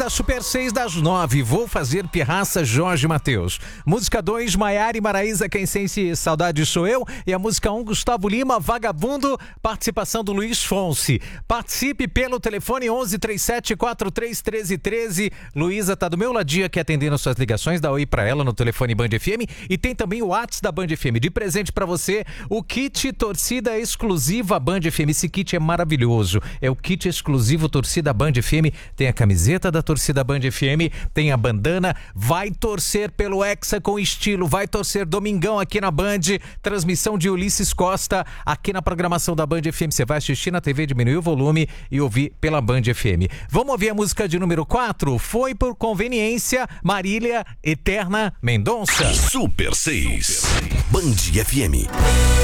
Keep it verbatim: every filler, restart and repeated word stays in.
da Super seis das nove. Vou fazer pirraça, Jorge Mateus. Música dois, Maiara e Maraísa, quem sente saudade sou eu. E a música um, Gustavo Lima, Vagabundo, participação do Luiz Fonsi. Participe pelo telefone onze, trinta e sete, quarenta e três, treze, treze. Luísa tá do meu ladinho aqui atendendo as suas ligações. Dá oi pra ela no telefone Band F M. E tem também o WhatsApp da Band F M. De presente pra você, o kit torcida exclusiva Band F M. Esse kit é maravilhoso. É o kit exclusivo torcida Band F M. Tem a camiseta da torcida Band F M, tem a bandana. Vai torcer pelo Hexa com estilo. Vai torcer domingão aqui na Band. Transmissão de Ulisses Costa aqui na programação da Band F M. Você vai assistir na T V, diminuir o volume e ouvir pela Band F M. Vamos ouvir a música de número quatro? Foi por conveniência, Marília Eterna Mendonça. Super seis, Band F M.